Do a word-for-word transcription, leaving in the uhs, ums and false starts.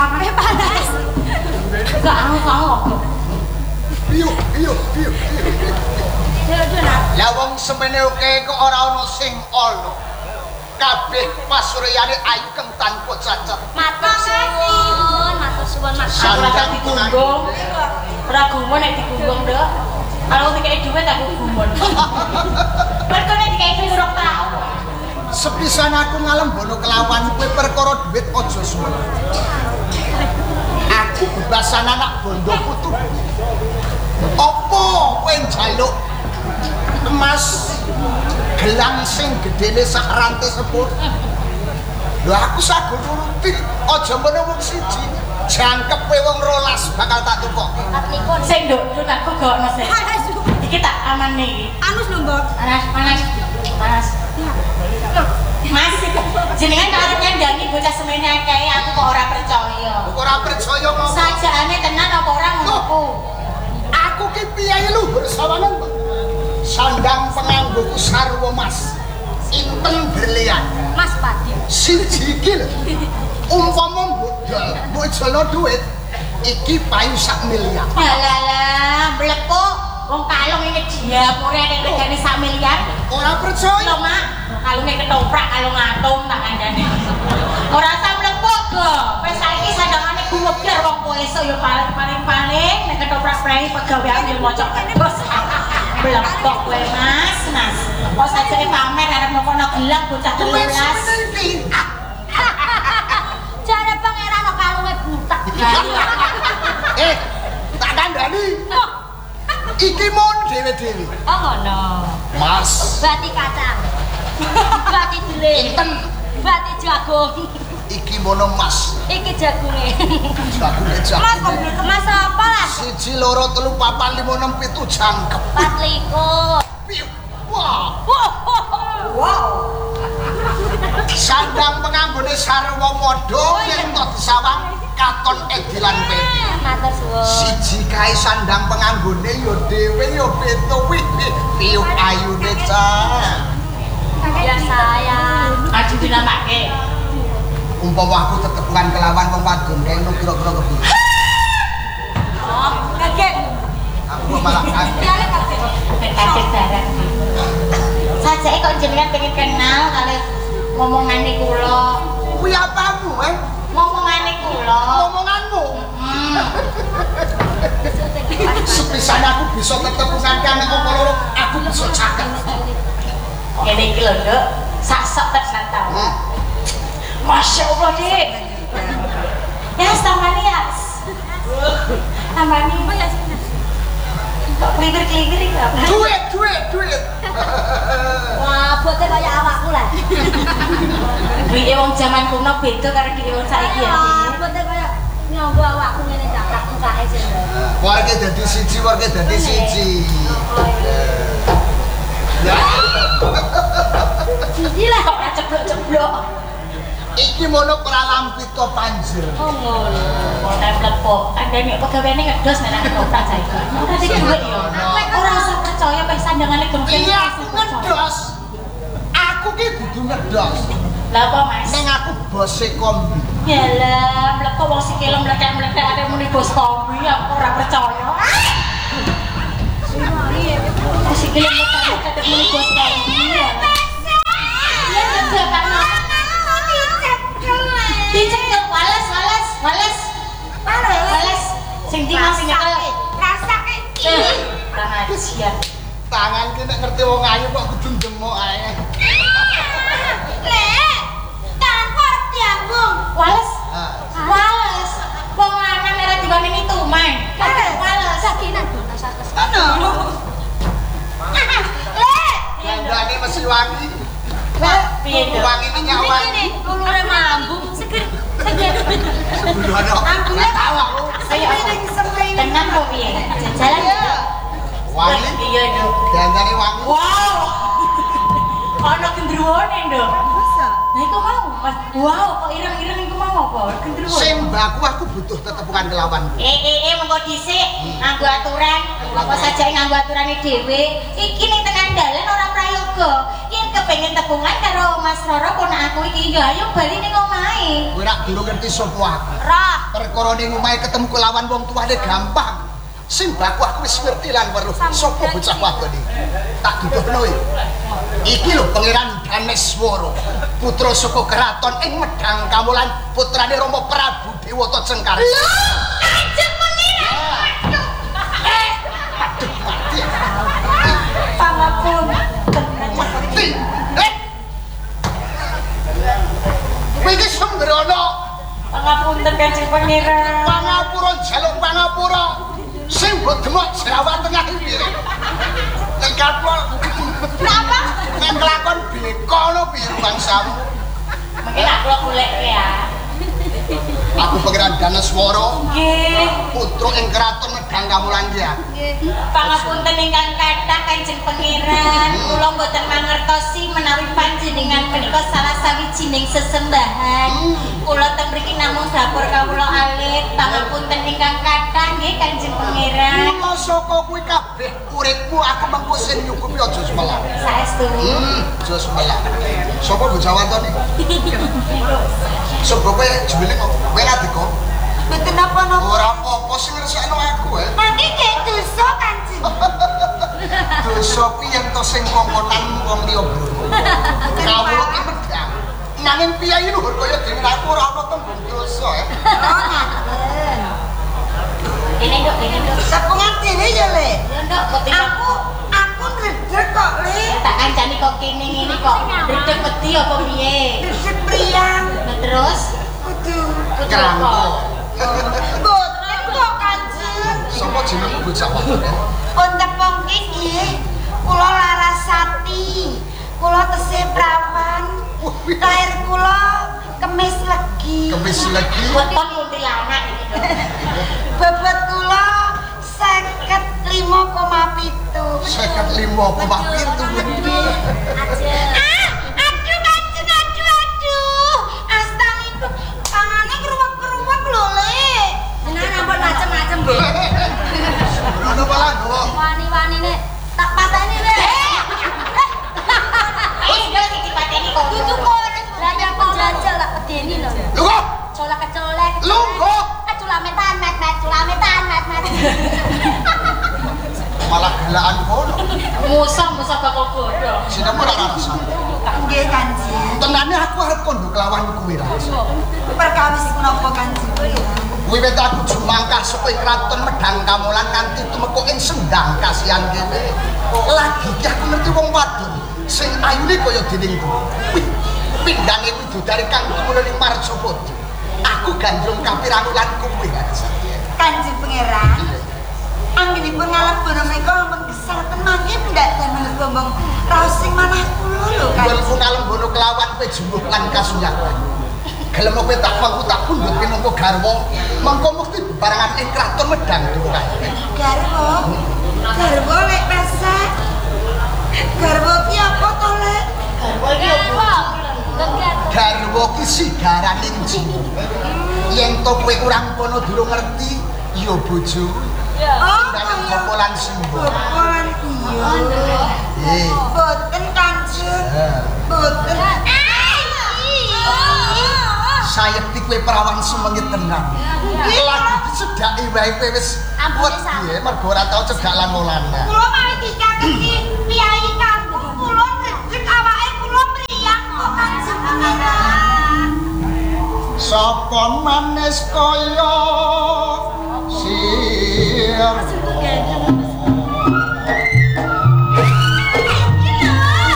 Awake panas. Enggak angok-angok. Piyu, piyu, piyu. Lah wong semene oke kok ora ana sing ana. Kabeh pasuryane ayu kang tanpa cacat. matur suwun, matur suwun Mas. Ora digunggung. Ora gumun nek digunggung, Nduk. Kalau dikai dhuwit aku gumun. Mergo nek dikai dhuwit ora tau. Sepisan aku ngalembono kelawan kowe perkara dhuwit aja suwun. Aku bebasan anak bondo putu. Apa kowe njaluk emas gelang sing gedene sak rantai sepur? Lho aku sago nuruti, aja menawa siji. Jangkepe wong rolas bakal tak tukokke. Atlikun. Sing Nduk, Nduk tak gogokno sik. Iki tak aman iki. Anus lho, Mbok. Panas, panas. Panas. Mas, jenengan karo nyandangi bocah semene akeh aku kok ora percaya. Kok ora percaya ngono? Sajane tenan apa ora ngonoku? Aku ki piye luhur sawangan, Pak. Sandang penganggoku sarwa Mas. Inten berlian. Mas Padi. Siji iki lho. Umpama mbodal, mbok jalo dhuwit iki payu sak miliar. Alalah, mlepuk wong kalung ini diapure nek regane sak miliar. Ora percaya. Lho, Mak. Kalunge ketoprak kalung atom tak kandhane. Ora usah mlepuk, Go. Wis saiki sandangane gumebyar wong kowe esuk ya paling-paling nek ketoprak prei pegawean yo mocok terus. Mlepuk kowe, Mas, Mas. Kok sajane pamer arep nokono gelang bocah telulas. Jare pangeran kok kalunge butek. Eh, tak kandhani. Iki mon dhewe-dhewe. Oh ngono. Mas, Bati kacang. Bati dile. inten Bati jagung. iki mono Mas. Iki jagunge. Jagunge Mas jagung. kok beli kemas apa lah? Siji loro telu papat lima enam pitu jangkep. Pat likur. Piu. Wah, Wow. sandang penganggone sarwa modho yen to disawang katon edilan peti. Matur suwun. Siji kae sandang penganggone ya dhewe ya beto wih piu ayune cah. Ya sayang. Aji dinamake. Umpama aku tetepukan kelawan wong wadon kae no kira-kira kepiye. Oh, kaget. Aku malah kaget. Ya kaget. Kaget barang. Sajake kok jenengan pengen kenal kali ngomongane kula. Kuwi apamu, eh? Ngomongane kula. Ngomonganmu. Hmm. Sepisan aku bisa tetepukan karo wong loro, aku bisa caket. Ngene iki lho, Nduk. Sak sok tenan ta. Hmm. Masya Allah, Dik. Ya, samani ya. Samani. Kok keliwir-keliwir iki apa? Duit, duit, duit. Wah, bote kaya awakku lah. Duwike wong jaman kuno beda karo duwike wong saiki ya. Wah, bote kaya nyonggo awakku ngene cakak engkake sih. Warga dadi siji, warga dadi siji. Ya. Siji lah Kok ora ceblok-ceblok. Iki mono pralampita panjir. Oh ngono. Kok templepok. Andane pegaweane ngedos nek nang koprak saiki. Ora sik dhuwit ya. Ora usah percaya peh sandangane gempeng. Iya, aku ngedos. Aku ki kudu ngedos. Lah apa, Mas? Ning aku bose kombi. Yalah, mlepok wong sikile mlethek-mlethek ate muni bos kombi aku ora percaya. Wong sikile mlethek ate muni bos kombi. Ya kerja karena dicekel wales wales wales wales sing di mas nyekel rasake tangan siap Tangan ki nek ngerti wong ayu kok kudu ndemok ae. Lek, tangan diambung. wales Ah. wales wong lanang ora diwangi tuman wales Sakinan bono sakes. Ono. Lek, Dandane mesti wangi. piye to Wangi ini nyawa. ini ulure mambung seger. Seger. Sebelum ada. Ambune Tahu aku. saya tenan kok piye jalan Wangi. iya Nduk Dandane wangi. wow ana gendruwone Nduk Masa? nah iku mau Mas wow kok ireng-ireng iku mau apa gendruwo Sembaku aku butuh tetepukan kelawan. eh eh eh mengko dhisik nganggo aturan apa saja nganggo aturane dhewe iki ning tekan dalan ora prayoga yen kepengin tepungan karo Mas Roro ponak aku iki ya ayo bali ning omahe ngerti. Kowe rak durung ngerti sapa aku. Rah. Perkara ning omahe ketemu kelawan wong tuane gampang. Sing baku aku wis ngerti lan weruh sapa bocah wadon iki. Tak dudohno iki. Iki lho Pangeran Daneswara, putra saka keraton ing Medang Kamulan, putrane Rama Prabu Dewata Cengkar. Lho, Kanjeng Pangeran. Eh, aduh mati. Pangapunten. Mati. Eh. Kowe iki sembrono. Pangapunten Kanjeng Pangeran. Pangapura jaluk pangapura. Sing mbok demok Jawa Tengah iki. Nek kapal Kenapa? nek kelakon bekono piye bangsamu? Mungkin aku golek ya. Aku Pangeran Daneswara, Nggih. putra ing keraton Medang Kamulan iki. Pangapunten ingkang kathah Kanjeng Pangeran, kula mboten mangertosi menawi panjenengan menika salah sawijining sesembahan. Kula teng mriki namung dapur kawula alit, pangapunten ingkang kathah nggih Kanjeng Pangeran. Mula saka kuwi kabeh uripmu aku mengko sing nyukupi aja semelah. Saestu. Hmm, aja semelah. Sapa bocah wadon iki? Sapa kowe jenenge kok? Kowe ngadiko? Mboten napa-napa. Ora apa-apa sing ngersekno aku ya. Nanti kayak dosa Kanjeng. Dosa piye to sing kongkonan wong liya bro. Kawula ki medang. Nanging piyai luhur kaya dene aku ora ana tembung dosa ya. Oh, ngaten. Ini nduk, ini nduk. Sapungan dene ya, Le. Ya nduk, kok Aku aku ndredeg kok, Le. tak kancani kok kene ngene kok. Dedeg wedi apa piye? Ndredeg priyang. Nah, terus Kudu Kerangko. boten kok Kanjeng. Sapa jenenge bocah wadon? Pun tepung iki kula Larasati. Kula tesih prawan. Lahir kula Kemis Legi. Kemis lagi. weton kuntilanak iki lho. Bobot kula seket lima koma pitu. Seket lima koma pitu. Ah, aduh Kanjeng, aduh aduh. Astagfirullah. Tangane keruwak-keruwak lho, Le. Jenengan ampun macem-macem, Bu. Ono malah kok. Wani-wani nek tak pateni, Le. Eh, nduk iki pateni kok. Dudu kok lagi penjajal tak pedeni lho. Lho kok? Colak kecolek. Lungguh. Aduh lametan, met met, lametan, met met. Malah gelakan kono. Musa-musa bakal godho. Sinemu ora rasa. Nggih Kanjeng. Tenane aku arep kondo kelawan kuwi rasa. Perkawis menapa Kanjeng? Wiwit aku jumangkah saka kraton Medang Kamulan nganti tumeka ing Sendang kasihan kene. Lagi ki aku ngerti wong wadon sing ayune kaya dening kuwi. Pindhange widodari kang tumula ning Marjapati. Aku gandrung kapirang lan kuwi Kanjeng Pangeran. Anggenipun ngalebur menika ampun gesal tenangnya ndak damel gombong raos sing manah kula lho Kanjeng. Kanjeng. Kuwi kalembono kelawan kowe jumbuh lan kasunyatan. Gelem kowe tak mangku tak pundhut minangka garwa, mengko mesti bebarengan ing kraton Medang Dewa. Garwa. Garwa lek pesek. Garwa ki apa to, Lek? Garwa iki opo? Garwa ki sigaraning jiwa. Yen to kowe kurang kono durung ngerti, ya bojo. Oh, Dalam popolan simbo. popolan iya. Eh, Boten Kanjeng. eh. Boten. Sayekti kowe perawan sumengit tenan. Lagi disedaki wae kowe wis wedi mergo ora tau cedhak lan molana. Kula malah dicaketi piyai kampung kula ndredeg awake kula mriyang kok Kanjeng Pangeran. Sapa manes kaya